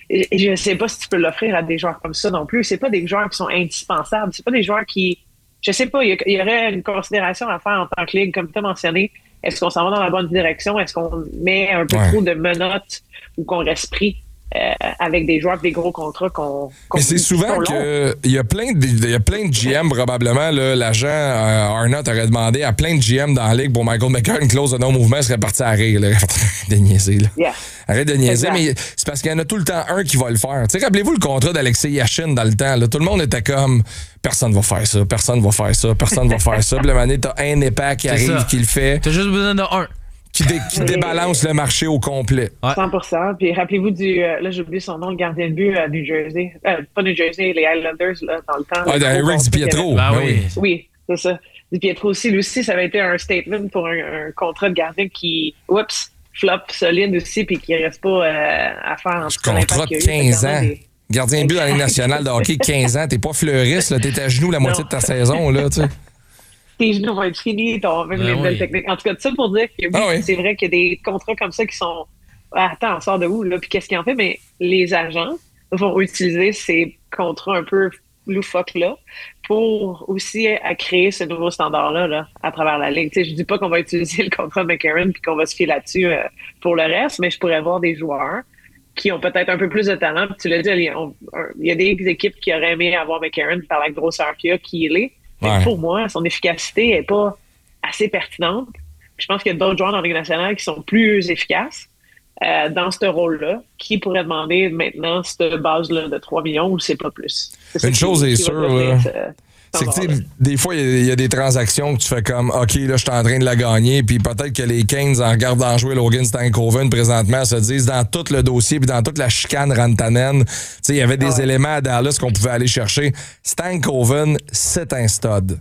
je ne sais pas si tu peux l'offrir à des joueurs comme ça non plus. C'est pas des joueurs qui sont indispensables. C'est pas des joueurs qui, je sais pas, il y aurait une considération à faire en tant que ligue, comme tu as mentionné. Est-ce qu'on s'en va dans la bonne direction? Est-ce qu'on met un peu trop de menottes ou qu'on reste pris avec des joueurs, des gros contrats Mais c'est souvent qu'il y a plein de GM, probablement. Là, l'agent Arnott aurait demandé à plein de GM dans la ligue pour Michael McCarron une clause de non-mouvement, serait parti à rire. Là. Arrête de niaiser. Là. Yeah. Arrête de niaiser, mais c'est parce qu'il y en a tout le temps un qui va le faire. T'sais, rappelez-vous le contrat d'Alexei Yashin dans le temps. Là, tout le monde était comme personne va faire ça, personne va faire ça, personne va faire ça. Puis la manée, t'as un épais qui arrive, qui le fait. T'as juste besoin d'un. Qui débalance le marché au complet. 100%. Puis rappelez-vous là j'ai oublié son nom, le gardien de but à New Jersey. Pas New Jersey, les Highlanders, là, dans le temps. Eric Di Pietro. Oui, c'est ça. Di Pietro aussi, lui aussi, ça avait été un statement pour un contrat de gardien qui, flop solide aussi, puis qui reste pas à faire. Contrat de 15 ans. Gardien de but dans la Ligue nationale de hockey, 15 ans. T'es pas fleuriste, là. T'es à genoux la moitié de ta saison, là, tu sais. Tes genoux vont être finis, t'as même les nouvelles techniques. En tout cas, tout ça pour dire que c'est vrai qu'il y a des contrats comme ça qui sont attends, on sort de où, là? Puis qu'est-ce qu'ils en fait? Mais les agents vont utiliser ces contrats un peu loufoques-là pour aussi créer ce nouveau standard-là là, à travers la ligue. Tu sais, je dis pas qu'on va utiliser le contrat de McCarron puis qu'on va se fier là-dessus pour le reste, mais je pourrais voir des joueurs qui ont peut-être un peu plus de talent. Puis tu l'as dit, il y a des équipes qui auraient aimé avoir McCarron par la grosseur qu'il a, qui il est. Mais pour moi, son efficacité n'est pas assez pertinente. Puis je pense qu'il y a d'autres joueurs dans la Ligue nationale qui sont plus efficaces dans ce rôle-là, qui pourraient demander maintenant cette base-là de 3 millions ou c'est pas plus. Une chose est sûre, c'est que des fois, il y a des transactions que tu fais comme OK, là, je suis en train de la gagner, puis peut-être que les Canes, en regardant jouer Logan Stankoven présentement, se disent dans tout le dossier puis dans toute la chicane Rantanen, il y avait des éléments à Dallas qu'on pouvait aller chercher. Stankoven, c'est un stud.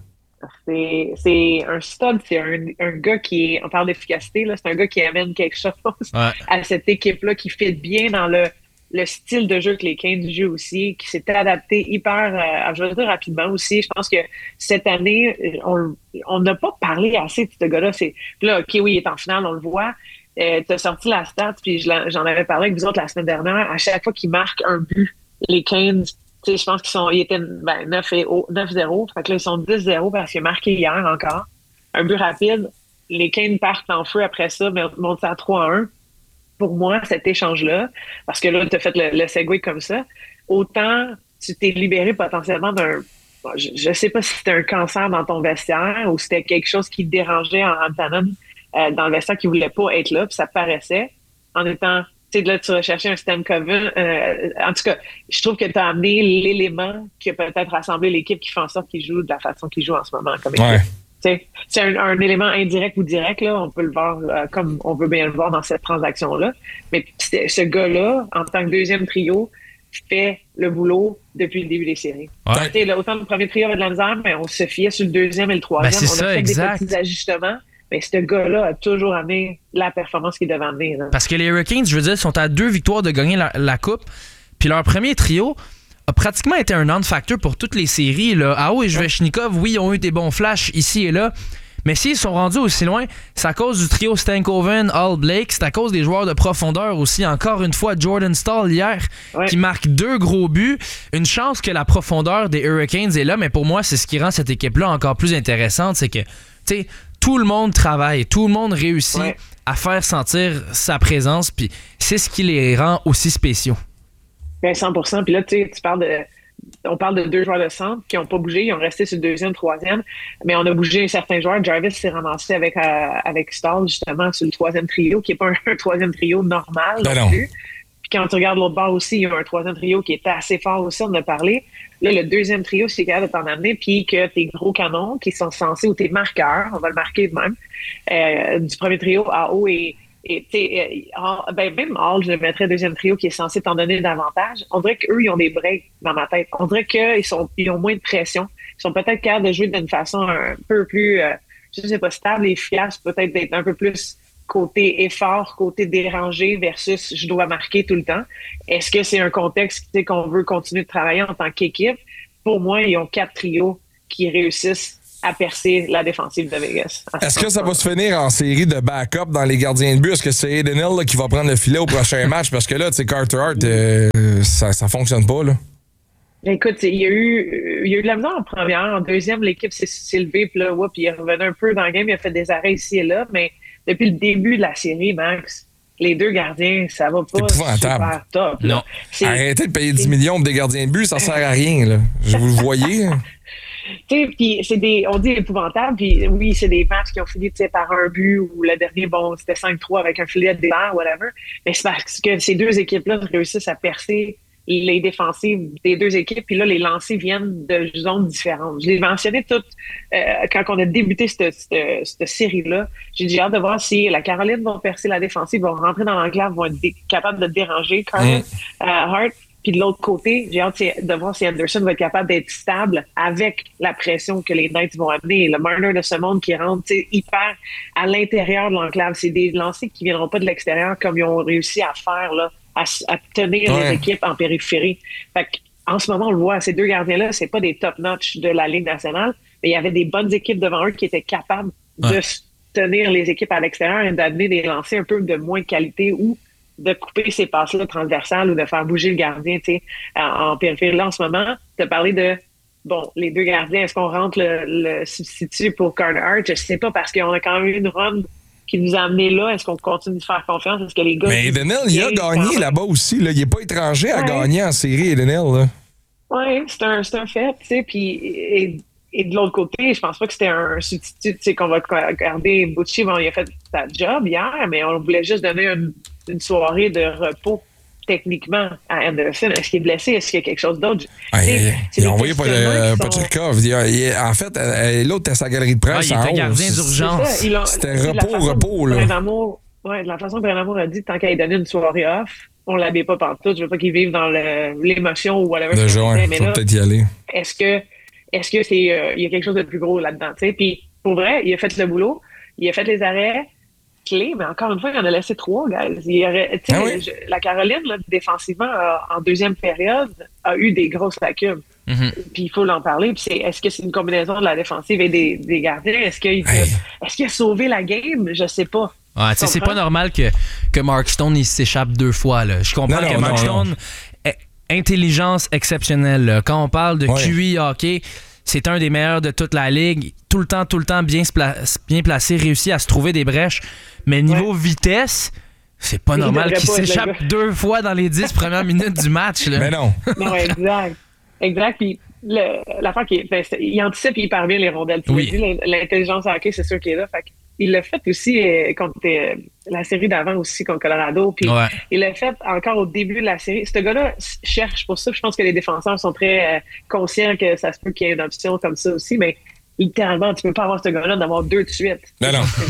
C'est un stud, c'est un gars qui on parle d'efficacité, là, c'est un gars qui amène quelque chose à cette équipe-là, qui fit bien dans le style de jeu que les Canes jouent aussi, qui s'est adapté hyper, je veux dire rapidement aussi. Je pense que cette année, on n'a pas parlé assez de ce gars-là. Là, OK, oui, il est en finale, on le voit. Tu as sorti la stat, puis j'en avais parlé avec vous autres la semaine dernière. À chaque fois qu'ils marquent un but, les Canes, je pense ils étaient 9-0. Fait que là, ils sont 10-0 parce qu'il a marqué hier encore. Un but rapide. Les Canes partent en feu après ça, mais montent à 3-1. Pour moi, cet échange-là, parce que là, tu as fait le segue comme ça, autant tu t'es libéré potentiellement d'un... Je sais pas si c'était un cancer dans ton vestiaire ou c'était quelque chose qui te dérangeait en Rantanen dans le vestiaire qui voulait pas être là, puis ça paraissait en étant... Tu sais, là, tu recherchais un Stankoven. En tout cas, je trouve que tu as amené l'élément qui a peut-être rassemblé l'équipe qui fait en sorte qu'il joue de la façon qu'il joue en ce moment comme équipe. C'est un élément indirect ou direct, là, on peut le voir comme on veut bien le voir dans cette transaction-là. Mais ce gars-là, en tant que deuxième trio, fait le boulot depuis le début des séries. Là, autant le premier trio avait de la misère, mais on se fiait sur le deuxième et le troisième. C'est on a ça, fait exact. des petits ajustements. Mais ce gars-là a toujours amené la performance qu'il devait amener. Là. Parce que les Hurricanes, je veux dire, sont à 2 victoires de gagner la Coupe. Puis leur premier trio a pratiquement été un non-factor pour toutes les séries. Là. Aho et Svechnikov, oui, ils ont eu des bons flashs ici et là. Mais s'ils sont rendus aussi loin, c'est à cause du trio Stankoven, Hall, Blake. C'est à cause des joueurs de profondeur aussi. Encore une fois, Jordan Staal hier, qui marque 2 gros buts. Une chance que la profondeur des Hurricanes est là. Mais pour moi, c'est ce qui rend cette équipe-là encore plus intéressante. C'est que, tu sais, tout le monde travaille. Tout le monde réussit à faire sentir sa présence. Puis c'est ce qui les rend aussi spéciaux. Bien, 100%. Puis là, tu parles on parle de 2 joueurs de centre qui n'ont pas bougé. Ils ont resté sur le deuxième, troisième. Mais on a bougé un certain joueur. Jarvis s'est ramassé avec Staal, justement, sur le troisième trio, qui n'est pas un troisième trio normal non plus. Puis quand tu regardes l'autre bord aussi, il y a un troisième trio qui était assez fort aussi, on en a parlé. Là, le deuxième trio, c'est capable de t'en amener, puis que tes gros canons qui sont censés, ou tes marqueurs, on va le marquer de même, du premier trio, AO même Hall, je le mettrais deuxième trio qui est censé t'en donner davantage. On dirait qu'eux, ils ont des breaks dans ma tête. On dirait qu'ils ont moins de pression. Ils sont peut-être capables de jouer d'une façon un peu plus, je sais pas, stable, efficace, peut-être d'être un peu plus côté effort, côté dérangé versus je dois marquer tout le temps. Est-ce que c'est un contexte qu'on veut continuer de travailler en tant qu'équipe? Pour moi, ils ont 4 trios qui réussissent à percer la défensive de Vegas. Est-ce que ça va se finir en série de backup dans les gardiens de but? Est-ce que c'est Aiden Hill qui va prendre le filet au prochain match? Parce que là, tu sais, Carter Hart, ça fonctionne pas, là. Écoute, il y a eu de la misère en première. En deuxième, l'équipe s'est levée, puis là, il est revenu un peu dans le game. Il a fait des arrêts ici et là, mais depuis le début de la série, Max, les deux gardiens, ça va pas super top. Là. Non. Arrêtez de payer 10 millions pour des gardiens de but, ça sert à rien, là. Vous le voyez? Tu sais, puis on dit épouvantable, puis oui, c'est des matchs qui ont fini par un but, ou le dernier, c'était 5-3 avec un filet de départ, whatever. Mais c'est parce que ces deux équipes-là réussissent à percer les défensives des deux équipes, puis là, les lancers viennent de zones différentes. Je l'ai mentionné tout quand on a débuté cette série-là. J'ai dit, j'ai hâte de voir si la Caroline va percer la défensive, vont rentrer dans l'enclave, vont être capables de déranger Carter Hart. Puis de l'autre côté, j'ai hâte de voir si Anderson va être capable d'être stable avec la pression que les Knights vont amener. Le Marner de ce monde qui rentre hyper à l'intérieur de l'enclave. C'est des lancers qui ne viendront pas de l'extérieur comme ils ont réussi à faire, là, à tenir les équipes en périphérie. Fait en ce moment, on le voit, ces deux gardiens-là, c'est pas des top-notch de la Ligue nationale, mais il y avait des bonnes équipes devant eux qui étaient capables de tenir les équipes à l'extérieur et d'amener des lancers un peu de moins de qualité ou de couper ces passes-là transversales ou de faire bouger le gardien, tu sais, en périphérie. Là, en ce moment, tu as parlé de, les deux gardiens, est-ce qu'on rentre le substitut pour Carter Hart? Je sais pas, parce qu'on a quand même eu une run qui nous a amené là. Est-ce qu'on continue de faire confiance? Est-ce que les gars... Mais Aiden Hill, il a gagné là-bas aussi, là. Il n'est pas étranger à gagner en série, Aiden Hill, là. Oui, c'est un fait, tu sais, puis... Et de l'autre côté, je pense pas que c'était un substitut, tu sais, qu'on va garder. Bucci, il a fait sa job hier, mais on voulait juste donner une soirée de repos techniquement à Anderson. Est-ce qu'il est blessé? Est-ce qu'il y a quelque chose d'autre? Il a envoyé Pochirkov. En fait, l'autre était sa galerie de presse. Il était gardien d'urgence. C'était repos, là. De la façon que Brennan a dit, tant qu'à lui donner une soirée off, on l'habille pas pantoute. Je veux pas qu'il vive dans l'émotion ou whatever. De jour, il faut peut-être y aller. Est-ce que c'est il y a quelque chose de plus gros là-dedans, tu sais? Puis pour vrai, il a fait le boulot, il a fait les arrêts clés, mais encore une fois, il en a laissé 3, guys. La Caroline, là, défensivement, en deuxième période, a eu des grosses lacunes. Puis il faut l'en parler. Puis est-ce que c'est une combinaison de la défensive et des gardiens? Est-ce qu'il a sauvé la game? Je sais pas. Ouais, c'est pas normal que Mark Stone il s'échappe 2 fois. Là. Je comprends que Mark Stone... Intelligence exceptionnelle. Là. Quand on parle de QI hockey, c'est un des meilleurs de toute la ligue. Tout le temps bien placé, réussi à se trouver des brèches. Mais niveau vitesse, c'est pas normal qu'il s'échappe 2 fois dans les 10 premières minutes du match. Là. Mais non. Non, exact. Puis l'affaire il anticipe hyper bien les rondelles. L'intelligence hockey, c'est sûr qu'il est là. Fait il l'a fait aussi contre la série d'avant aussi contre Colorado. Puis il l'a fait encore au début de la série. Ce gars-là cherche pour ça. Je pense que les défenseurs sont très conscients que ça se peut qu'il y ait une option comme ça aussi. Mais littéralement, tu peux pas avoir ce gars-là d'avoir 2 de suite. Non.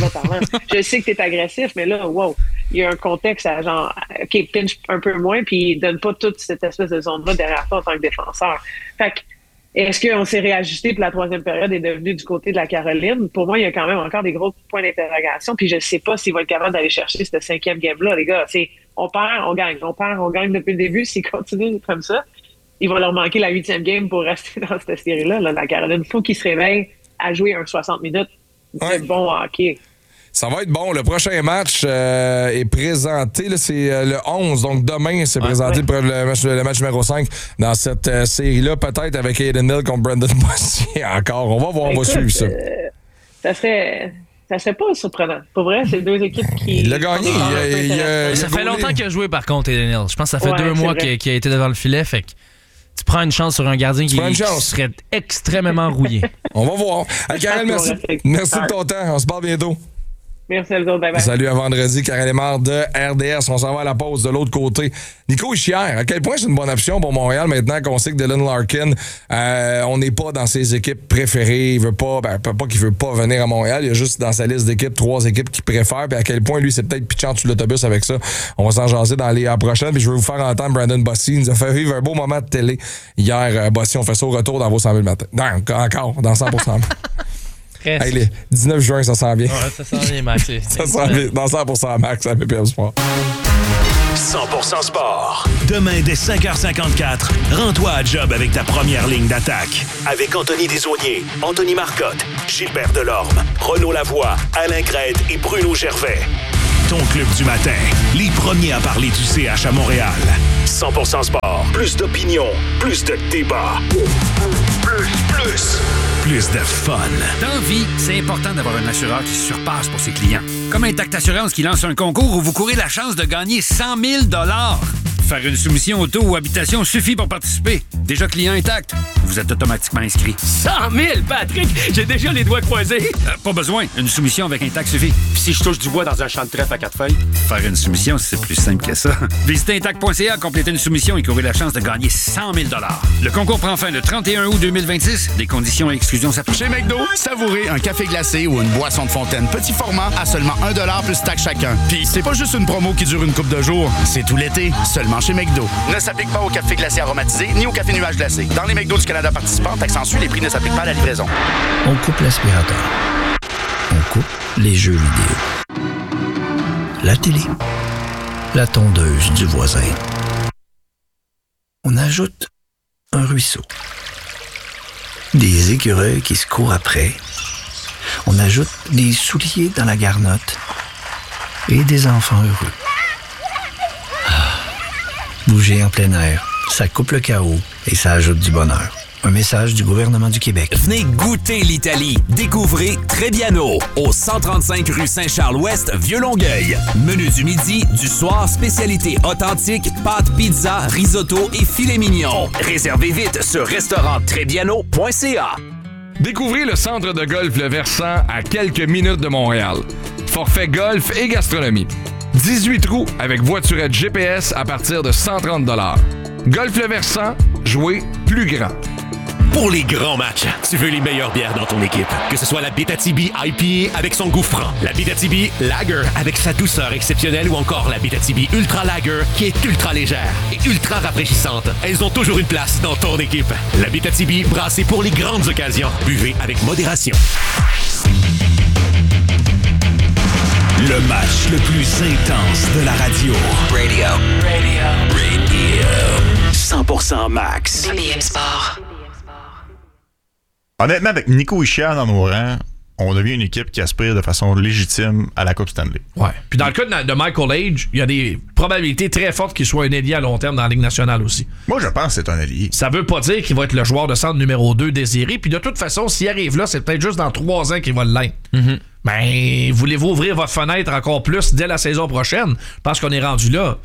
Je sais que tu es agressif, mais là, il y a un contexte à genre, OK, pinch un peu moins, puis donne pas toute cette espèce de zone-là derrière toi en tant que défenseur. Fait que, est-ce qu'on s'est réajusté pour la 3e période et est devenu du côté de la Caroline? Pour moi, il y a quand même encore des gros points d'interrogation. Puis je sais pas s'ils vont être capables d'aller chercher ce 5e game-là, les gars. On perd, on gagne. On perd, on gagne depuis le début. S'ils continuent comme ça, il va leur manquer la 8e game pour rester dans cette série-là. Là, la Caroline, il faut qu'ils se réveillent à jouer un 60 minutes de bon hockey. Ça va être bon. Le prochain match est présenté. Là, c'est le 11. Donc, demain, c'est présenté le match numéro 5 dans cette série-là. Peut-être avec Aiden Hill contre Brendan Bossy encore. On va voir, on va suivre ça. Ça serait pas surprenant. Pour vrai, c'est 2 équipes qui... Il l'a gagné. Ça fait longtemps qu'il a joué, par contre, Aiden Hill. Je pense que ça fait 2 mois qu'il a été devant le filet. Fait que tu prends une chance sur un gardien qui serait extrêmement rouillé. On va voir. Karel, merci de ton temps. On se parle bientôt. Merci à vous autres. Bye bye. Salut à vendredi. Karel Émard de RDS. On s'en va à la pause de l'autre côté. Nico Hischier, à quel point c'est une bonne option pour Montréal maintenant qu'on sait que Dylan Larkin, on n'est pas dans ses équipes préférées. Il veut pas, pas qu'il veut pas venir à Montréal. Il y a juste dans sa liste d'équipes 3 équipes qu'il préfère. Puis à quel point lui, c'est peut-être pitchant sur l'autobus avec ça. On va s'en jaser dans les prochaines. Puis je veux vous faire entendre Brandon Bossy. Il nous a fait vivre un beau moment de télé hier. Bossy, on fait ça au retour dans vos 100 000 le matin. Non, encore, dans 100%. Hey, le 19 juin, ça s'en vient. Ouais, ça s'en vient, Max. Ça s'en vient dans 100% Max à PPM Sport. 100% sport. Demain, dès 5h54, rends-toi à job avec ta première ligne d'attaque. Avec Anthony Desaulniers, Anthony Marcotte, Gilbert Delorme, Renaud Lavoie, Alain Crête et Bruno Gervais. Ton club du matin, les premiers à parler du CH à Montréal. 100% sport. Plus d'opinion, plus de débat. Plus de fun. Dans la vie, c'est important d'avoir un assureur qui se surpasse pour ses clients. Comme Intact Assurance qui lance un concours où vous courez la chance de gagner 100 000 $. Faire une soumission auto ou habitation suffit pour participer. Déjà client Intact, vous êtes automatiquement inscrit. 100 000, Patrick! J'ai déjà les doigts croisés. Pas besoin. Une soumission avec Intact suffit. Puis si je touche du bois dans un champ de trèfle à 4 feuilles? Faire une soumission, c'est plus simple que ça. Visitez Intact.ca, complétez une soumission et courez la chance de gagner 100 000 $. Le concours prend fin le 31 août 2026. Des conditions et exclusions s'appliquent. Chez McDo, savourez un café glacé ou une boisson de fontaine petit format à seulement 1$ plus taxe chacun. Puis c'est pas juste une promo qui dure une couple de jours, c'est tout l'été, seulement chez McDo. Ne s'applique pas au café glacé aromatisé ni au café nuage glacé. Dans les McDo du Canada participants, taxe en sus, les prix ne s'appliquent pas à la livraison. On coupe l'aspirateur. On coupe les jeux vidéo. La télé. La tondeuse du voisin. On ajoute un ruisseau. Des écureuils qui se courent après. On ajoute des souliers dans la garnotte. Et des enfants heureux. Bouger en plein air, ça coupe le chaos et ça ajoute du bonheur. Un message du gouvernement du Québec. Venez goûter l'Italie. Découvrez Trebbiano, au 135 rue Saint-Charles-Ouest, Vieux-Longueuil. Menu du midi, du soir, spécialité authentique, pâtes, pizza, risotto et filet mignon. Réservez vite sur restauranttrebbiano.ca. Découvrez le centre de golf Le Versant à quelques minutes de Montréal. Forfait golf et gastronomie. 18 trous avec voiturette GPS à partir de 130 $. Golf Le Versant, jouez plus grand. Pour les grands matchs, tu veux les meilleures bières dans ton équipe. Que ce soit la Abitibi IPA avec son goût franc, la Abitibi Lager avec sa douceur exceptionnelle ou encore la Abitibi Ultra Lager qui est ultra légère et ultra rafraîchissante. Elles ont toujours une place dans ton équipe. La Abitibi, brassée pour les grandes occasions. Buvez avec modération. Le match le plus intense de la radio. Radio. 100% max. BBM Sport. Honnêtement, avec Nico Hischier dans nos rangs, on devient une équipe qui aspire de façon légitime à la Coupe Stanley. Ouais. Puis dans le cas de Michael Age, il y a des probabilités très fortes qu'il soit un ailier à long terme dans la Ligue nationale aussi. Moi, je pense que c'est un ailier. Ça veut pas dire qu'il va être le joueur de centre numéro 2 désiré. Puis de toute façon, s'il arrive là, c'est peut-être juste dans 3 ans qu'il va l'être. Mm-hmm. Ben, voulez-vous ouvrir votre fenêtre encore plus dès la saison prochaine? Parce qu'on est rendu là.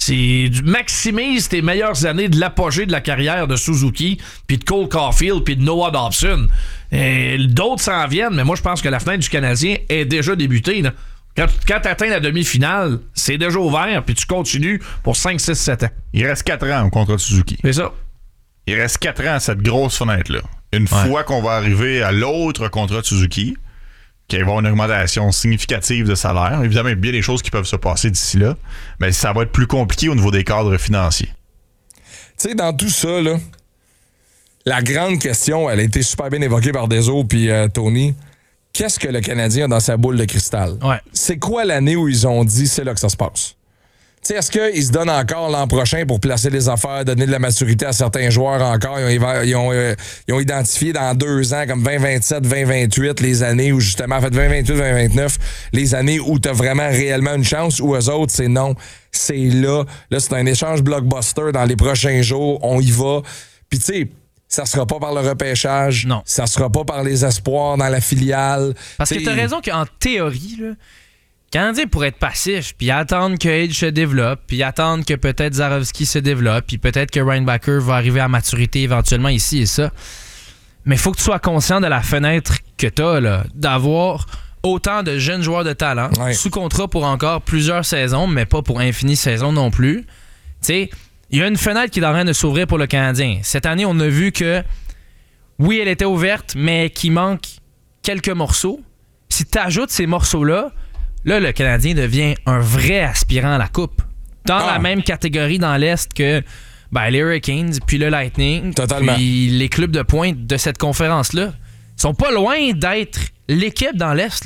Maximise tes meilleures années de l'apogée de la carrière de Suzuki, puis de Cole Caulfield, puis de Noah Dobson. D'autres s'en viennent, mais moi, je pense que la fenêtre du Canadien est déjà débutée. Là. Quand tu atteins la demi-finale, c'est déjà ouvert, puis tu continues pour 5, 6, 7 ans. Il reste 4 ans au contrat de Suzuki. C'est ça. Il reste 4 ans à cette grosse fenêtre-là. Une fois qu'on va arriver à l'autre contrat de Suzuki, qu'il va y avoir une augmentation significative de salaire. Évidemment, il y a bien des choses qui peuvent se passer d'ici là, mais ça va être plus compliqué au niveau des cadres financiers. Tu sais, dans tout ça, là, la grande question, elle a été super bien évoquée par Deso puis Tony. Qu'est-ce que le Canadien a dans sa boule de cristal? Ouais. C'est quoi l'année où ils ont dit c'est là que ça se passe? T'sais, est-ce qu'ils se donnent encore l'an prochain pour placer les affaires, donner de la maturité à certains joueurs encore? Ils ont identifié dans 2 ans, comme 2027, 2028, les années où justement, en fait, 2028, 2029, les années où t'as vraiment réellement une chance, ou eux autres, c'est non. C'est là. Là, c'est un échange blockbuster dans les prochains jours. On y va. Puis tu sais, ça sera pas par le repêchage. Non. Ça sera pas par les espoirs dans la filiale. Parce que t'as raison qu'en théorie, là, Canadien pourrait être passif, puis attendre que Age se développe, puis attendre que peut-être Zarovski se développe, puis peut-être que Reinbacher va arriver à maturité éventuellement ici et ça. Mais il faut que tu sois conscient de la fenêtre que tu as, là, d'avoir autant de jeunes joueurs de talent, sous contrat pour encore plusieurs saisons, mais pas pour infinies saisons non plus. Tu sais, il y a une fenêtre qui est en train de s'ouvrir pour le Canadien. Cette année, on a vu que, oui, elle était ouverte, mais qu'il manque quelques morceaux. Si tu ajoutes ces morceaux-là, là, le Canadien devient un vrai aspirant à la Coupe. Dans la même catégorie dans l'Est que les Hurricanes, puis le Lightning, puis les clubs de pointe de cette conférence-là. Ils sont pas loin d'être l'équipe dans l'Est. Là.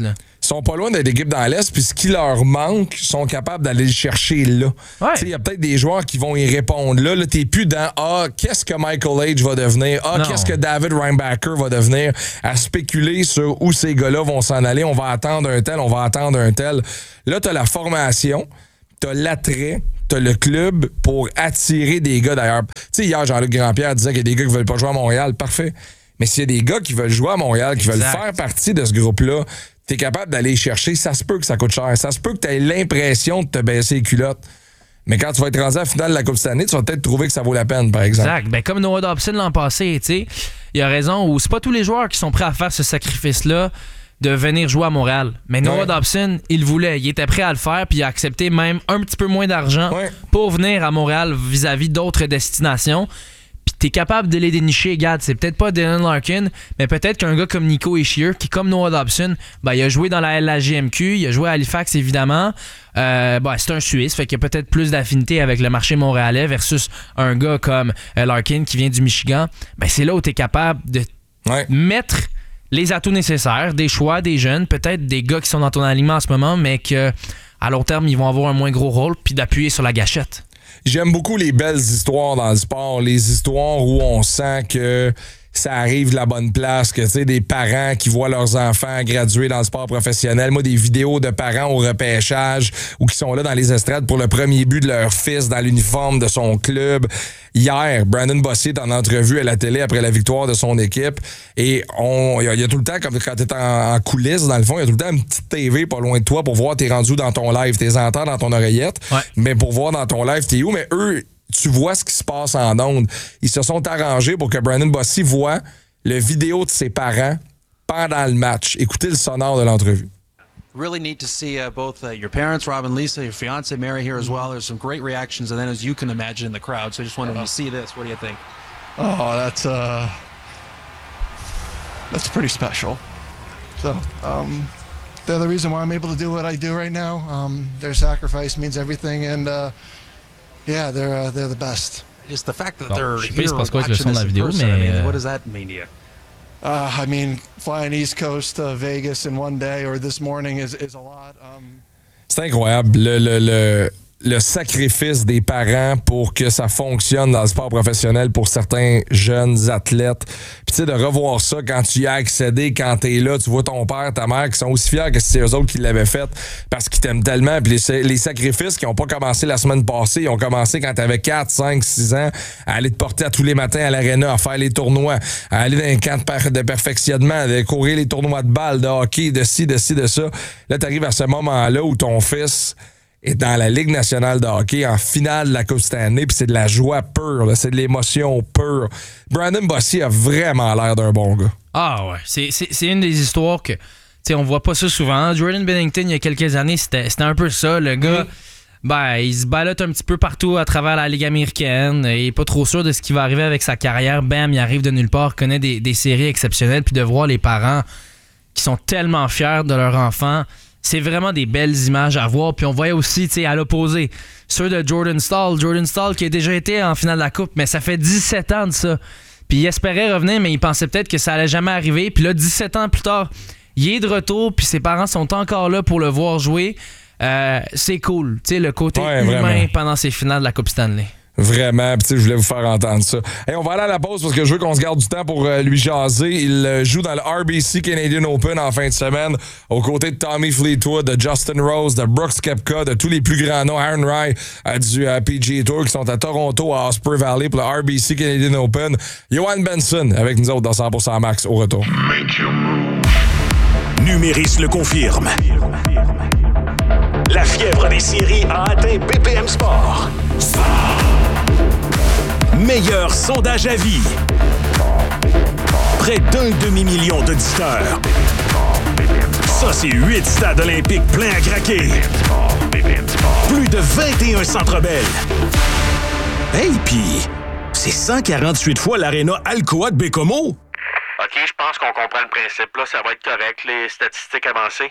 sont pas loin d'être équipe dans l'Est, puis ce qui leur manque, ils sont capables d'aller le chercher là. Ouais. Il y a peut-être des joueurs qui vont y répondre là. Là, t'es plus dans qu'est-ce que Michael Age va devenir? Qu'est-ce que David Reinbacher va devenir? À spéculer sur où ces gars-là vont s'en aller. On va attendre un tel, on va attendre un tel. Là, t'as la formation, t'as l'attrait, t'as le club pour attirer des gars d'ailleurs. Tu sais, hier, Jean-Luc Grandpierre disait qu'il y a des gars qui veulent pas jouer à Montréal. Parfait. Mais s'il y a des gars qui veulent jouer à Montréal, qui veulent faire partie de ce groupe-là, t'es capable d'aller chercher. Ça se peut que ça coûte cher. Ça se peut que t'aies l'impression de te baisser les culottes. Mais quand tu vas être rendu à la finale de la Coupe cette année, tu vas peut-être trouver que ça vaut la peine, par exemple. Exact. Ben, comme Noah Dobson l'an passé, tu sais, il a raison. Ou c'est pas tous les joueurs qui sont prêts à faire ce sacrifice-là de venir jouer à Montréal. Mais Noah Dobson, il voulait. Il était prêt à le faire, puis il a accepté même un petit peu moins d'argent pour venir à Montréal vis-à-vis d'autres destinations. Puis t'es capable de les dénicher, regarde, c'est peut-être pas Dylan Larkin, mais peut-être qu'un gars comme Nico Hischier, qui comme Noah Dobson, il a joué dans la LHJMQ, il a joué à Halifax évidemment, c'est un Suisse, fait qu'il y a peut-être plus d'affinité avec le marché montréalais versus un gars comme Larkin qui vient du Michigan. C'est là où t'es capable de mettre les atouts nécessaires, des choix, des jeunes, peut-être des gars qui sont dans ton alignement en ce moment, mais qu'à long terme, ils vont avoir un moins gros rôle, puis d'appuyer sur la gâchette. J'aime beaucoup les belles histoires dans le sport, les histoires où on sent que ça arrive de la bonne place, que tu sais, des parents qui voient leurs enfants graduer dans le sport professionnel. Moi, des vidéos de parents au repêchage ou qui sont là dans les estrades pour le premier but de leur fils dans l'uniforme de son club. Hier, Brandon Bossier est en entrevue à la télé après la victoire de son équipe et il y a tout le temps, comme quand t'es en coulisses, dans le fond, il y a tout le temps une petite TV pas loin de toi pour voir t'es rendu dans ton live. T'es entends dans ton oreillette, mais pour voir dans ton live t'es où. Mais eux, tu vois ce qui se passe en ondes. Ils se sont arrangés pour que Brandon Bossier voit le vidéo de ses parents pendant le match. Écoutez le sonore de l'entrevue. Really neat to see both your parents, Rob and Lisa, your fiance Mary here as well. There's some great reactions, and then as you can imagine in the crowd. So I just wanted to see this. What do you think? Oh, that's pretty special. So they're the reason why I'm able to do what I do right now. Their sacrifice means everything, and yeah, they're the best. Just the fact that they're here watching this in person, I mean, what does that mean to you? I mean, flying East Coast to Vegas in one day or this morning is a lot. C'est incroyable. Le sacrifice des parents pour que ça fonctionne dans le sport professionnel pour certains jeunes athlètes. Puis tu sais, de revoir ça quand tu y as accédé, quand t'es là, tu vois ton père, ta mère qui sont aussi fiers que c'est eux autres qui l'avaient fait parce qu'ils t'aiment tellement. Puis les sacrifices qui n'ont pas commencé la semaine passée, ils ont commencé quand t'avais 4, 5, 6 ans, à aller te porter à tous les matins à l'aréna, à faire les tournois, à aller dans un camp de perfectionnement, à courir les tournois de balles, de hockey, de ci, de ça. Là, t'arrives à ce moment-là où ton fils est dans la Ligue nationale de hockey en finale de la Coupe Stanley, puis c'est de la joie pure, là, c'est de l'émotion pure. Brandon Bossier a vraiment l'air d'un bon gars. Ah ouais, c'est une des histoires que, tu sais, on voit pas ça souvent. Jordan Binnington, il y a quelques années, c'était un peu ça. Le gars, il se ballotte un petit peu partout à travers la Ligue américaine. Il est pas trop sûr de ce qui va arriver avec sa carrière. Bam, il arrive de nulle part, connaît des séries exceptionnelles, puis de voir les parents qui sont tellement fiers de leur enfant. C'est vraiment des belles images à voir. Puis on voyait aussi, tu sais, à l'opposé, ceux de Jordan Staal. Jordan Staal qui a déjà été en finale de la Coupe, mais ça fait 17 ans de ça. Puis il espérait revenir, mais il pensait peut-être que ça allait jamais arriver. Puis là, 17 ans plus tard, il est de retour, puis ses parents sont encore là pour le voir jouer. C'est cool, tu sais, le côté humain vraiment pendant ces finales de la Coupe Stanley. Vraiment, puis tu sais, je voulais vous faire entendre ça. Hey, on va aller à la pause parce que je veux qu'on se garde du temps pour lui jaser. Il joue dans le RBC Canadian Open en fin de semaine aux côtés de Tommy Fleetwood, de Justin Rose, de Brooks Koepka, de tous les plus grands noms, Aaron Rai du PGA Tour qui sont à Toronto, à Osprey Valley pour le RBC Canadian Open. Johan Benson avec nous autres dans 100% Max au retour. Numéris le confirme. La fièvre des séries a atteint BPM Sport. Meilleur sondage à vie. Près d'1 demi-million d'auditeurs. Ça, c'est 8 stades olympiques pleins à craquer. Plus de 21 Centre Bell. Hey, pis c'est 148 fois l'aréna Alcoa de Bécomo. OK, je pense qu'on comprend le principe. Là, ça va être correct, les statistiques avancées.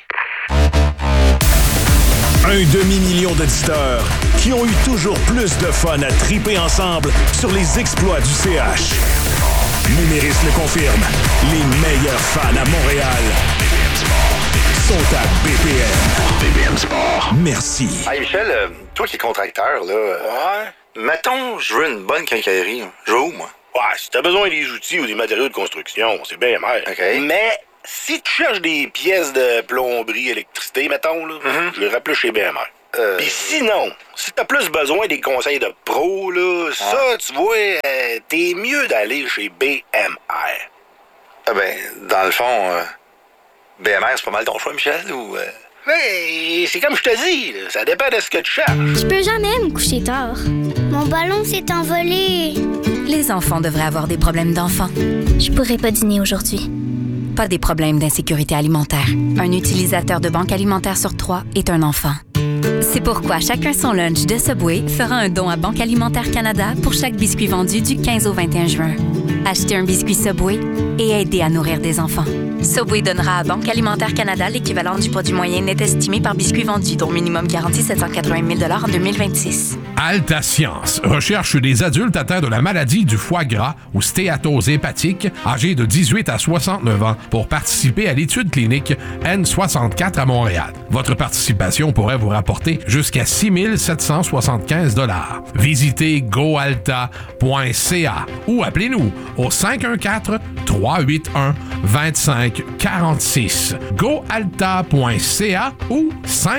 1 demi-million d'auditeurs qui ont eu toujours plus de fun à triper ensemble sur les exploits du CH. Numéris le confirme. Les meilleurs fans à Montréal sont à BPM. BPM Sport. Merci. Hey Michel, toi qui es contracteur, là, mettons, je veux une bonne quincaillerie. Je vais où, moi? Ouais, si t'as besoin des outils ou des matériaux de construction, c'est BMR. OK. Mais si tu cherches des pièces de plomberie, électricité, mettons, là, je les rappelle chez BMR. Puis sinon, si t'as plus besoin des conseils de pro, là, ça, tu vois, t'es mieux d'aller chez BMR. Ah ben, dans le fond, BMR, c'est pas mal ton choix, Michel, ou... Mais c'est comme je te dis, là, ça dépend de ce que tu cherches. Je peux jamais me coucher tard. Mon ballon s'est envolé. Les enfants devraient avoir des problèmes d'enfants. Je pourrais pas dîner aujourd'hui. Pas des problèmes d'insécurité alimentaire. Un utilisateur de banque alimentaire sur 3 est un enfant. C'est pourquoi Chacun son lunch de Subway fera un don à Banque Alimentaire Canada pour chaque biscuit vendu du 15 au 21 juin. Achetez un biscuit Subway et aidez à nourrir des enfants. Subway donnera à Banque Alimentaire Canada l'équivalent du produit moyen net estimé par biscuit vendu, dont minimum garanti 780 000 en 2026. Alta Science recherche des adultes atteints de la maladie du foie gras ou stéatose hépatique, âgés de 18 à 69 ans, pour participer à l'étude clinique N64 à Montréal. Votre participation pourrait vous rapporter jusqu'à 6 775 $. Visitez goalta.ca ou appelez-nous au 514-381-2546. goalta.ca ou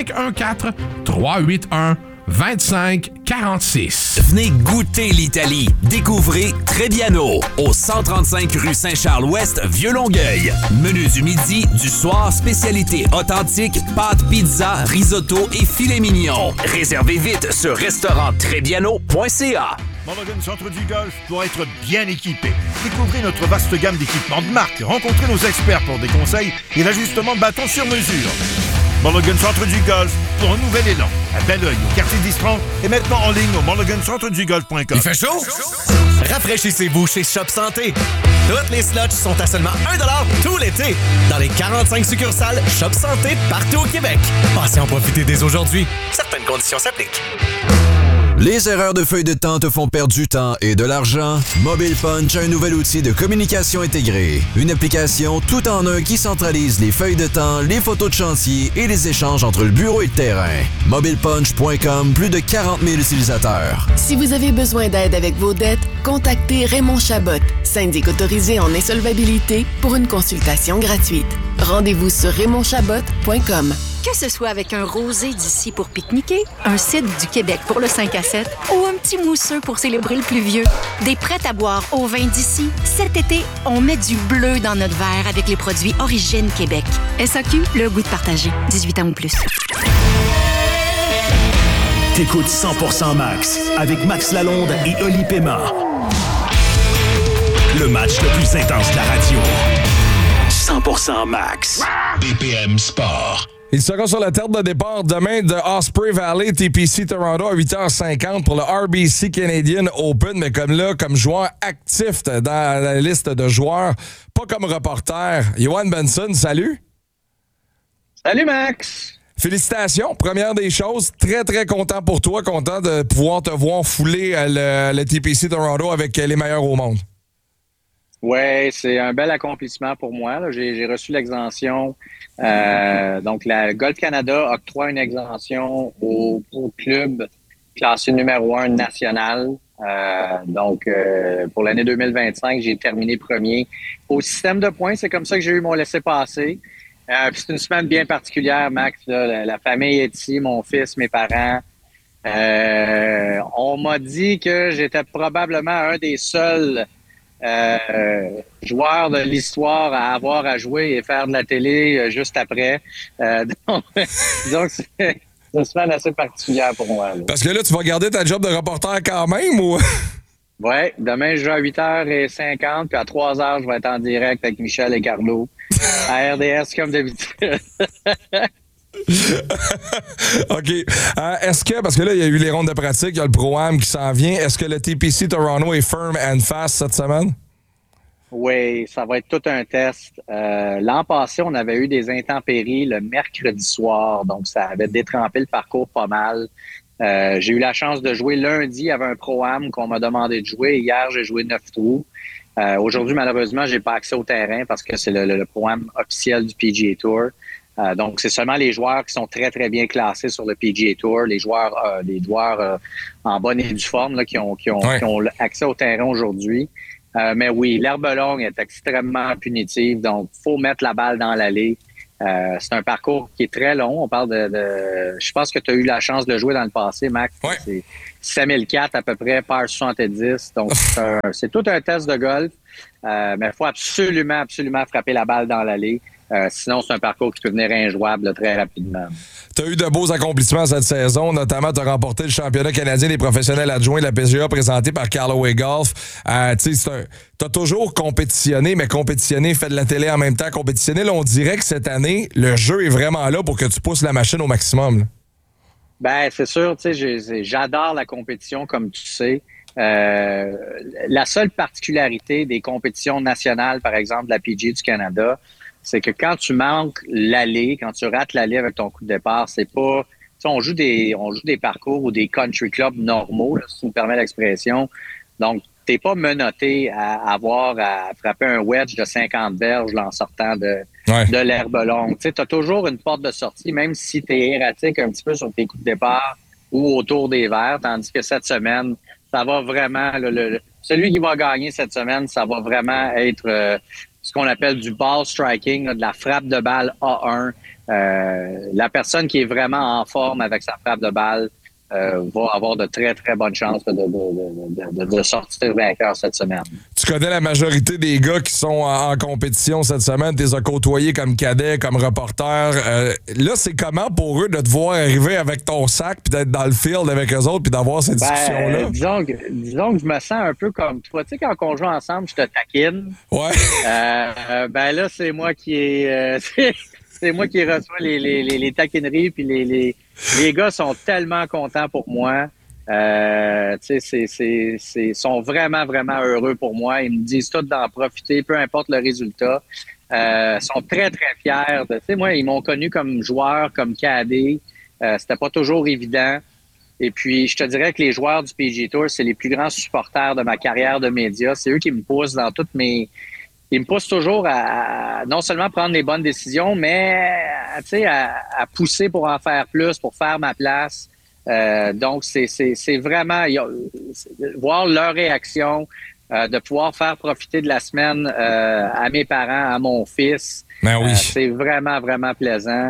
514-381-2546. Venez goûter l'Italie. Découvrez Trebbiano au 135 rue Saint-Charles-Ouest, Vieux-Longueuil. Menu du midi, du soir, spécialité authentique, pâtes, pizza, risotto et filet mignon. Réservez vite sur restauranttrebbiano.ca. Mulligan Centre du Golf doit être bien équipé. Découvrez notre vaste gamme d'équipements de marque. Rencontrez nos experts pour des conseils et l'ajustement de bâton sur mesure. Mulligan Centre du Golf pour un nouvel élan. À Belleuil, au quartier d'Istran et maintenant en ligne au mulligancentredugolf.com. Il fait chaud? Rafraîchissez-vous chez Shop Santé. Toutes les slots sont à seulement 1 $ tout l'été dans les 45 succursales Shop Santé partout au Québec. Passez en profiter dès aujourd'hui. Certaines conditions s'appliquent. Les erreurs de feuilles de temps te font perdre du temps et de l'argent? Mobile Punch a un nouvel outil de communication intégrée. Une application tout en un qui centralise les feuilles de temps, les photos de chantier et les échanges entre le bureau et le terrain. MobilePunch.com, plus de 40 000 utilisateurs. Si vous avez besoin d'aide avec vos dettes, contactez Raymond Chabot, syndic autorisé en insolvabilité, pour une consultation gratuite. Rendez-vous sur RaymondChabot.com. Que ce soit avec un rosé d'ici pour pique-niquer, un cidre du Québec pour le 5 à 7 ou un petit mousseux pour célébrer le pluvieux, des prêts à boire au vin d'ici, cet été, on met du bleu dans notre verre avec les produits Origine Québec. SAQ, le goût de partager. 18 ans ou plus. T'écoutes 100% Max avec Max Lalonde et Oli Pema. Le match le plus intense de la radio. 100% Max. BPM Sport. Ils seront sur la tête de départ demain de Osprey Valley TPC Toronto à 8h50 pour le RBC Canadian Open, mais comme joueur actif dans la liste de joueurs, pas comme reporter. Johan Benson, salut. Salut Max. Félicitations. Première des choses, très très content pour toi, content de pouvoir te voir fouler le TPC Toronto avec les meilleurs au monde. Oui, c'est un bel accomplissement pour moi. Là. J'ai reçu l'exemption. Donc, la Golf Canada octroie une exemption au club classé numéro 1 national. Donc, pour l'année 2025, j'ai terminé premier. Au système de points, c'est comme ça que j'ai eu mon laissez-passer. C'est une semaine bien particulière, Max. Là. La famille est ici, mon fils, mes parents. On m'a dit que j'étais probablement un des seuls joueur de l'histoire à avoir à jouer et faire de la télé juste après. Donc c'est une semaine assez particulière pour moi. Là. Parce que là, tu vas garder ta job de reporter quand même, ou? Oui, demain, je joue à 8h50, puis à 3h, je vais être en direct avec Michel et Carlo à RDS comme d'habitude. OK. Est-ce que, parce que là, il y a eu les rondes de pratique, il y a le Pro-Am qui s'en vient, est-ce que le TPC Toronto est firm and fast cette semaine? Oui, ça va être tout un test. L'an passé, on avait eu des intempéries le mercredi soir, donc ça avait détrempé le parcours pas mal. J'ai eu la chance de jouer lundi, il y avait un Pro-Am qu'on m'a demandé de jouer. Hier, j'ai joué 9 trous. Aujourd'hui, malheureusement, j'ai pas accès au terrain parce que c'est le Pro-Am officiel du PGA Tour. Donc, c'est seulement les joueurs qui sont très, très bien classés sur le PGA Tour, les joueurs en bonne et due forme là, qui ont accès au terrain aujourd'hui. Mais oui, l'herbe longue est extrêmement punitive, donc il faut mettre la balle dans l'allée. C'est un parcours qui est très long. On parle je pense que tu as eu la chance de jouer dans le passé, Max. Ouais. C'est 5004 à peu près, par 70. Donc, c'est tout un test de golf. Mais il faut absolument frapper la balle dans l'allée. Sinon, c'est un parcours qui peut devenir injouable là, très rapidement. Tu as eu de beaux accomplissements cette saison. Notamment, tu as remporté le championnat canadien des professionnels adjoints de la PGA présenté par Callaway Golf. Tu as toujours compétitionné, mais compétitionné, fait de la télé en même temps. Compétitionné, là, on dirait que cette année, le jeu est vraiment là pour que tu pousses la machine au maximum. Là. Ben, c'est sûr. J'adore la compétition, comme tu sais. La seule particularité des compétitions nationales, par exemple, de la PGA du Canada, c'est que quand tu manques l'allée, quand tu rates l'allée avec ton coup de départ, c'est pas... On joue des parcours ou des country clubs normaux, là, si tu me permets l'expression. Donc, t'es pas menotté à avoir à frapper un wedge de 50 verges là, en sortant de l'herbe longue. Tu as toujours une porte de sortie, même si tu es erratique un petit peu sur tes coups de départ ou autour des verres, tandis que cette semaine, ça va vraiment... celui qui va gagner cette semaine, ça va vraiment être... ce qu'on appelle du ball striking, là, de la frappe de balle A1. La personne qui est vraiment en forme avec sa frappe de balle va avoir de très, très bonnes chances de sortir vainqueur cette semaine. Tu connais la majorité des gars qui sont en compétition cette semaine. Tu les as côtoyés comme cadet, comme reporter. Là, c'est comment pour eux de te voir arriver avec ton sac puis d'être dans le field avec eux autres puis d'avoir cette discussion-là? Disons que je me sens un peu comme toi. Tu sais, quand on joue ensemble, je te taquine. Ouais. Là, c'est moi qui est... c'est moi qui reçois les taquineries, puis les gars sont tellement contents pour moi. Sont vraiment, vraiment heureux pour moi. Ils me disent tous d'en profiter, peu importe le résultat. Sont très, très fiers. Moi, ils m'ont connu comme joueur, comme cadet. C'était pas toujours évident. Et puis, je te dirais que les joueurs du PGA Tour, c'est les plus grands supporters de ma carrière de média. C'est eux qui me poussent dans toutes mes... Ils me poussent toujours à non seulement prendre les bonnes décisions, mais à pousser pour en faire plus, pour faire ma place. Donc, c'est vraiment voir leur réaction, de pouvoir faire profiter de la semaine à mes parents, à mon fils. Ben oui. C'est vraiment, vraiment plaisant.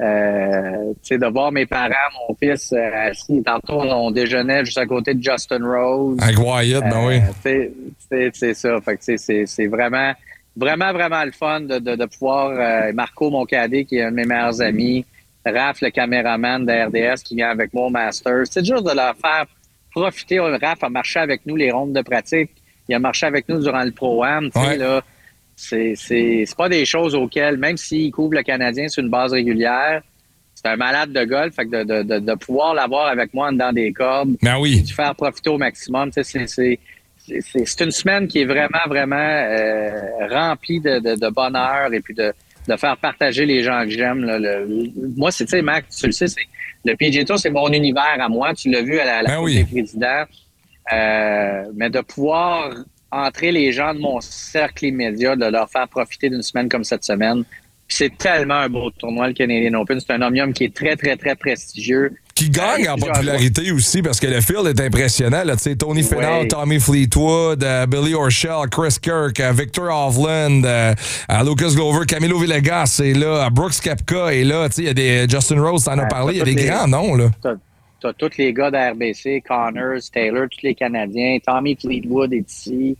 De voir mes parents, mon fils assis. Tantôt, on déjeunait juste à côté de Justin Rose. Avec Wyatt, ben oui. C'est ça. Fait que c'est vraiment, vraiment, vraiment le fun de pouvoir... Marco, mon cadet, qui est un de mes meilleurs amis. Raph, le caméraman de RDS, qui vient avec moi au Masters. C'est juste de leur faire profiter. Raph a marché avec nous les rondes de pratique. Il a marché avec nous durant le Pro-Am. Ouais. Là, c'est pas des choses auxquelles, même s'il couvre le Canadien sur une base régulière, c'est un malade de golf. Fait que de pouvoir l'avoir avec moi en dedans des cordes, ben oui. de faire profiter au maximum, c'est une semaine qui est vraiment, vraiment remplie de bonheur et puis de faire partager les gens que j'aime. Moi, tu sais, Max, tu le sais, le PGA Tour, c'est mon univers à moi. Tu l'as vu à la Coupe des présidents. Mais de pouvoir entrer les gens de mon cercle immédiat, de leur faire profiter d'une semaine comme cette semaine. Puis c'est tellement un beau tournoi, le Canadian Open. C'est un omnium qui est très, très, très prestigieux. Qui gagne en popularité aussi, parce que le field est impressionnant. Là. Tony Finau, Tommy Fleetwood, Billy Horschel, Chris Kirk, Victor Hovland, Lucas Glover, Camilo Villegas est là, Brooks Koepka est là. Il y a des Justin Rose, t'en as parlé, il y a des grands noms. Là. T'as tous les gars d'RBC, Connors, Taylor, tous les Canadiens. Tommy Fleetwood est ici.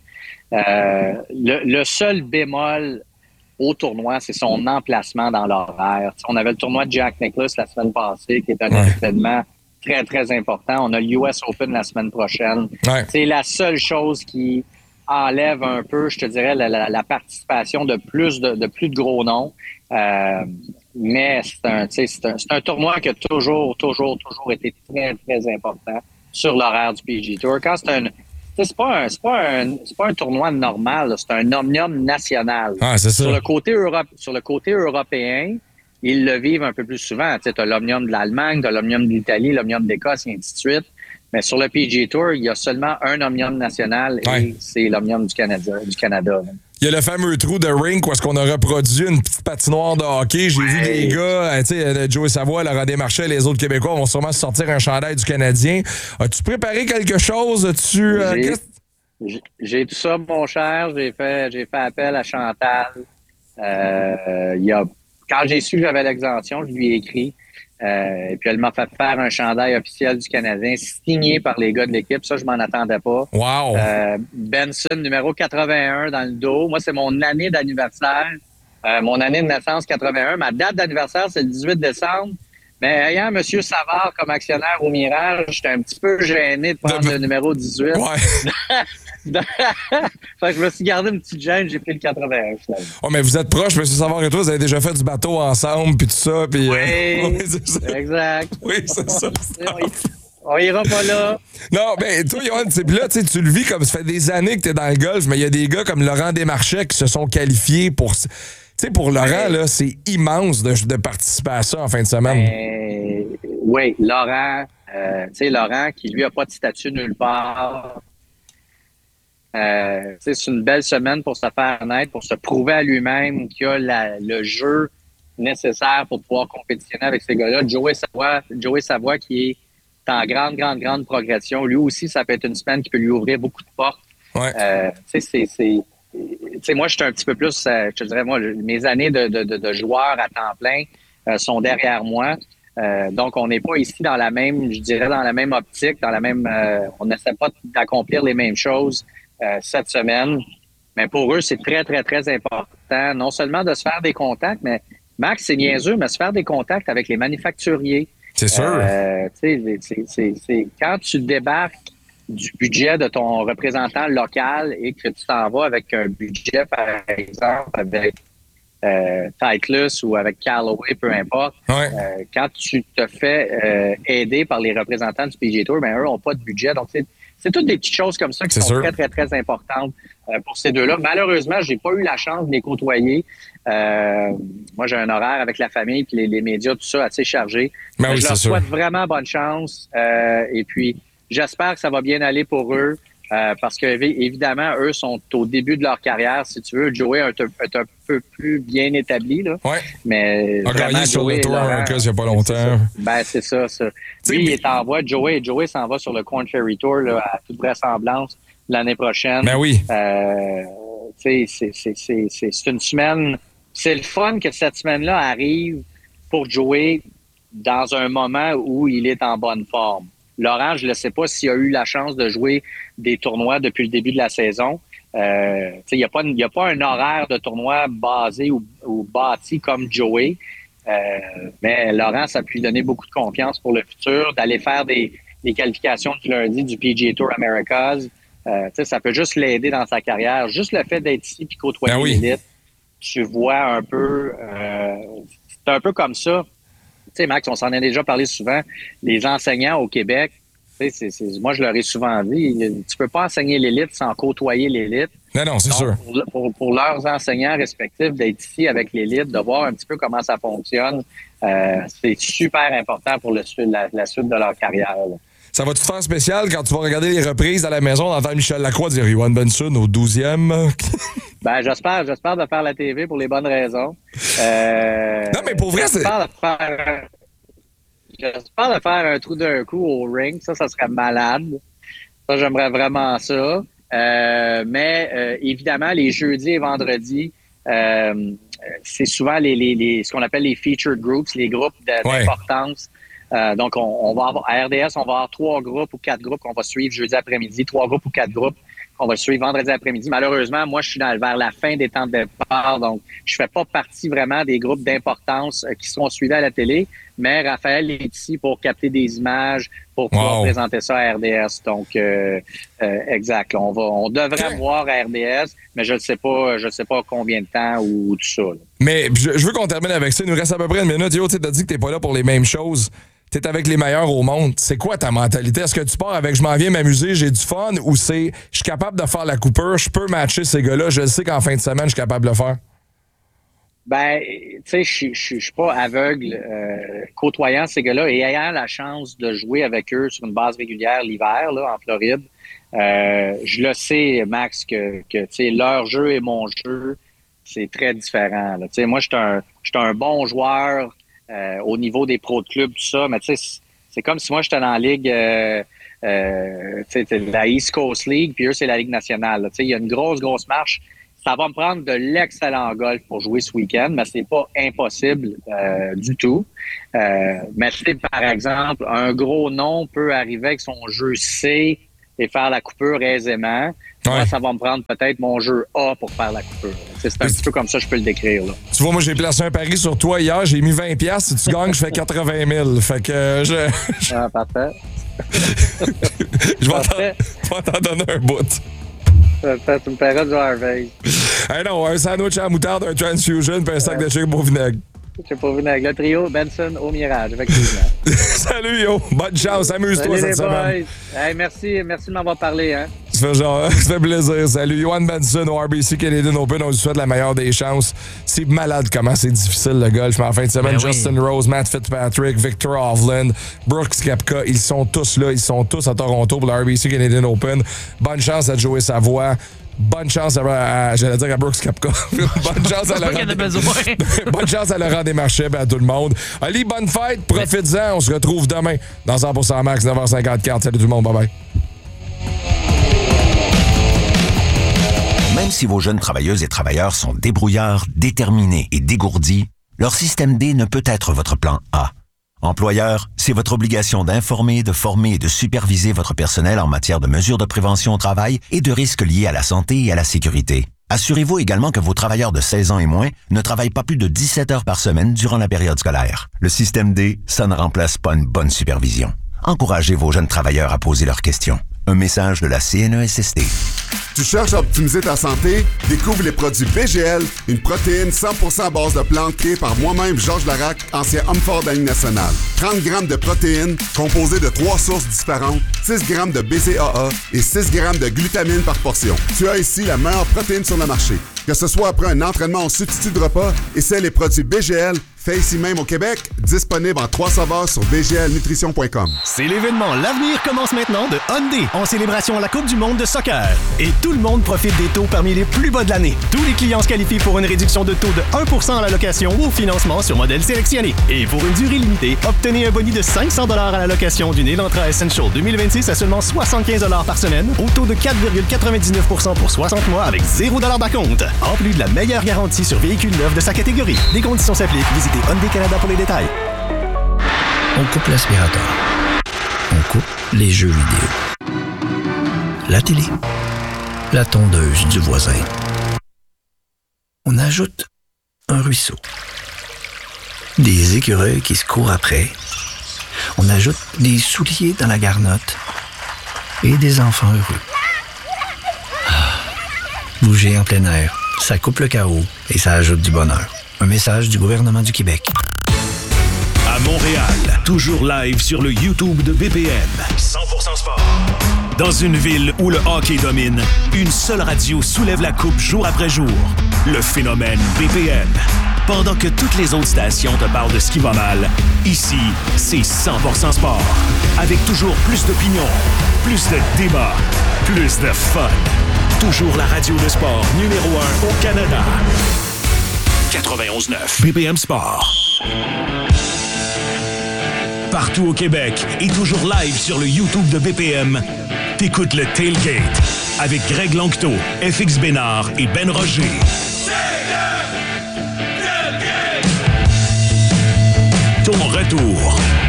Le seul bémol au tournoi, c'est son emplacement dans l'horaire. On avait le tournoi de Jack Nicklaus la semaine passée, qui est un événement très, très important. On a le US Open la semaine prochaine. C'est la seule chose qui enlève un peu, je te dirais, la participation de plus de gros noms. Mais c'est un tournoi qui a toujours été très, très important sur l'horaire du PGA Tour. Quand c'est pas un tournoi normal, là, c'est un omnium national. Ah, c'est ça. Sur le côté européen, ils le vivent un peu plus souvent. Tu as l'omnium de l'Allemagne, tu as l'omnium de l'Italie, l'omnium d'Écosse, et ainsi de suite. Mais sur le PGA Tour, il y a seulement un omnium national et c'est l'omnium du Canada. Il y a le fameux trou de rink où est-ce qu'on a reproduit une petite patinoire de hockey. J'ai vu des gars, tu sais, Joey Savoie, Laurent Desmarchais, les autres Québécois vont sûrement se sortir un chandail du Canadien. As-tu préparé quelque chose? J'ai tout ça, mon cher. J'ai fait appel à Chantal. Quand j'ai su que j'avais l'exemption, je lui ai écrit. Et puis elle m'a fait faire un chandail officiel du Canadien signé par les gars de l'équipe. Ça, je m'en attendais pas. Wow! Benson, numéro 81 dans le dos. Moi, c'est mon année d'anniversaire. Mon année de naissance, 81. Ma date d'anniversaire, c'est le 18 décembre. Mais ayant M. Savard comme actionnaire au Mirage, j'étais un petit peu gêné de prendre le numéro 18. Ouais. Fait que je me suis gardé une petite gêne, j'ai pris le 81 finalement. Oh, mais vous êtes proches, M. Savard et toi, vous avez déjà fait du bateau ensemble, puis tout ça. Puis, oui, c'est ça. Exact. Oui, c'est ça. On ira pas là. Non, mais toi, Yoann, là, tu le vis comme ça fait des années que tu es dans le golf, mais il y a des gars comme Laurent Desmarchais qui se sont qualifiés pour... Tu sais, pour Laurent, là, c'est immense de participer à ça en fin de semaine. Oui, Laurent, tu sais, Laurent qui, lui, n'a pas de statut nulle part. C'est une belle semaine pour se faire connaître, pour se prouver à lui-même qu'il a le jeu nécessaire pour pouvoir compétitionner avec ces gars-là. Joey Savoie qui est en grande progression. Lui aussi, ça peut être une semaine qui peut lui ouvrir beaucoup de portes. Ouais. Tu sais, moi, je suis un petit peu plus, je te dirais, moi, mes années de joueur à temps plein sont derrière moi. Donc, on n'est pas ici dans la même, je dirais, dans la même optique, dans la même, on n'essaie pas d'accomplir les mêmes choses cette semaine. Mais pour eux, c'est très, très, très important, non seulement de se faire des contacts, mais Max, c'est niaiseux, mais se faire des contacts avec les manufacturiers. C'est sûr. C'est quand tu débarques du budget de ton représentant local et que tu t'en vas avec un budget, par exemple, avec Titleist ou avec Callaway, peu importe, quand tu te fais aider par les représentants du PGA Tour, ben eux n'ont pas de budget. Donc, c'est toutes des petites choses comme ça qui sont très, très, très importantes pour ces deux-là. Malheureusement, j'ai pas eu la chance de les côtoyer. Moi, j'ai un horaire avec la famille et les médias, tout ça, assez chargé. Ben oui, je leur souhaite vraiment bonne chance. Et puis, j'espère que ça va bien aller pour eux. Parce que, évidemment, eux sont au début de leur carrière. Si tu veux, Joey est un peu plus bien établi. Là. Ouais. Mais a gagné sur le Tour un cas il n'y a pas longtemps. C'est ça. Lui, il est en voie. Joey s'en va sur le Korn Ferry Tour là, à toute vraisemblance l'année prochaine. Ben oui. C'est une semaine. C'est le fun que cette semaine-là arrive pour Joey dans un moment où il est en bonne forme. Laurent, je ne sais pas s'il a eu la chance de jouer des tournois depuis le début de la saison. Il n'y a pas un horaire de tournoi basé ou bâti comme Joey. Mais Laurent, ça peut lui donner beaucoup de confiance pour le futur, d'aller faire des qualifications du lundi du PGA Tour Americas. Ça peut juste l'aider dans sa carrière. Juste le fait d'être ici et côtoyer l'élite, tu vois un peu... c'est un peu comme ça. Tu sais, Max, on s'en a déjà parlé souvent. Les enseignants au Québec, moi, je leur ai souvent dit, tu peux pas enseigner l'élite sans côtoyer l'élite. Non, c'est sûr. Pour leurs enseignants respectifs, d'être ici avec l'élite, de voir un petit peu comment ça fonctionne, c'est super important pour la suite de leur carrière. Là. Ça va te faire spécial quand tu vas regarder les reprises à la maison, d'entendre Michel Lacroix dire Yoann Benson au 12e? Ben, j'espère de faire la TV pour les bonnes raisons. Non, mais pour vrai, j'espère de faire un trou d'un coup au ring. Ça serait malade. Ça, j'aimerais vraiment ça. Mais évidemment, les jeudis et vendredis, c'est souvent ce qu'on appelle les featured groups, les groupes d'importance. Donc, on va avoir, à RDS, on va avoir 3 groupes ou 4 groupes qu'on va suivre jeudi après-midi, 3 groupes ou 4 groupes qu'on va suivre vendredi après-midi. Malheureusement, moi, je suis vers la fin des temps de départ, donc je fais pas partie vraiment des groupes d'importance qui seront suivis à la télé, mais Raphaël est ici pour capter des images, pour pouvoir présenter ça à RDS. Donc, exact. Là, on devrait voir à RDS, mais je ne sais pas combien de temps ou tout ça. Là. Mais je veux qu'on termine avec ça. Il nous reste à peu près une minute. Yo, tu as dit que t'es pas là pour les mêmes choses. T'es avec les meilleurs au monde. C'est quoi ta mentalité? Est-ce que tu pars avec je m'en viens m'amuser, j'ai du fun, ou c'est je suis capable de faire la coupure, je peux matcher ces gars-là, je sais qu'en fin de semaine, je suis capable de le faire? Ben, tu sais, je suis pas aveugle côtoyant ces gars-là et ayant la chance de jouer avec eux sur une base régulière l'hiver, là, en Floride. Je le sais, Max, que tu sais, leur jeu et mon jeu, c'est très différent. Tu sais, moi, je suis un bon joueur au niveau des pros de club, tout ça, mais tu sais, c'est comme si moi, j'étais dans la ligue, tu sais, la East Coast League, puis eux, c'est la Ligue nationale. Tu sais, il y a une grosse marche. Ça va me prendre de l'excellent golf pour jouer ce week-end, mais c'est pas impossible du tout. Mais tu sais, par exemple, un gros nom peut arriver avec son jeu C et faire la coupure aisément. Moi, ça va me prendre peut-être mon jeu A pour faire la coupure. C'est un petit peu comme ça, je peux le décrire. Là. Tu vois, moi, j'ai placé un pari sur toi hier. J'ai mis 20$. Si tu gagnes, je fais 80 000. Fait que Ah, parfait. Je vais t'en donner un bout. Tu me paieras du Harvey. Hey non, un sandwich à la moutarde, un transfusion puis un sac de chips au vinaigre. Chips au vinaigre. Le trio Benson au Mirage, effectivement. Salut, yo. Bonne chance. Amuse-toi cette semaine. Hey, merci de m'avoir parlé. Hein. Ça fait plaisir. Salut. Johan Benson au RBC Canadian Open. On lui souhaite la meilleure des chances. C'est malade comment c'est difficile le golf. Mais en fin de semaine, Justin Rose, Matt Fitzpatrick, Victor Hovland, Brooks Koepka, ils sont tous là. Ils sont tous à Toronto pour le RBC Canadian Open. Bonne chance à Joey Savoie. Bonne chance j'allais dire à Brooks Koepka. Bonne chance à bonne chance à Laurent Desmarchais et à tout le monde. Ali, bonne fête, profites-en. On se retrouve demain dans 100% Max, 9h54. Salut tout le monde, bye-bye. Même si vos jeunes travailleuses et travailleurs sont débrouillards, déterminés et dégourdis, leur système D ne peut être votre plan A. Employeur, c'est votre obligation d'informer, de former et de superviser votre personnel en matière de mesures de prévention au travail et de risques liés à la santé et à la sécurité. Assurez-vous également que vos travailleurs de 16 ans et moins ne travaillent pas plus de 17 heures par semaine durant la période scolaire. Le système D, ça ne remplace pas une bonne supervision. Encouragez vos jeunes travailleurs à poser leurs questions. Un message de la CNESST. Tu cherches à optimiser ta santé? Découvre les produits BGL, une protéine 100% à base de plantes créée par moi-même, Georges Larac, ancien homme fort de la Ligue nationale. 30 grammes de protéines composées de 3 sources différentes, 6 grammes de BCAA et 6 grammes de glutamine par portion. Tu as ici la meilleure protéine sur le marché. Que ce soit après un entraînement en substitut de repas, essaie les produits BGL, fait ici même au Québec, disponible en 3 saveurs sur bglnutrition.com. C'est l'événement L'Avenir commence maintenant de Hyundai en célébration à la Coupe du monde de soccer. Et tout le monde profite des taux parmi les plus bas de l'année. Tous les clients se qualifient pour une réduction de taux de 1% à la location ou au financement sur modèle sélectionné. Et pour une durée limitée, obtenez un boni de $500 à la location d'une Elantra Essential 2026 à seulement $75 par semaine, au taux de 4,99% pour 60 mois avec $0 d'acompte. En plus de la meilleure garantie sur véhicules neufs de sa catégorie. Des conditions s'appliquent. Visitez Hyundai Canada pour les détails. On coupe l'aspirateur. On coupe les jeux vidéo. La télé. La tondeuse du voisin. On ajoute un ruisseau. Des écureuils qui se courent après. On ajoute des souliers dans la garnotte. Et des enfants heureux. Bouger en plein air, ça coupe le chaos et ça ajoute du bonheur. Un message du gouvernement du Québec. À Montréal, toujours live sur le YouTube de BPM. 100% sport. Dans une ville où le hockey domine, une seule radio soulève la coupe jour après jour. Le phénomène BPM. Pendant que toutes les autres stations te parlent de ce qui va mal, ici, c'est 100% sport. Avec toujours plus d'opinions, plus de débats, plus de fun. Toujours la radio de sport numéro 1 au Canada. 91.9 BPM Sport. Partout au Québec et toujours live sur le YouTube de BPM, t'écoutes le Tailgate avec Greg Lanctot, FX Bénard et Ben Roger. Ton retour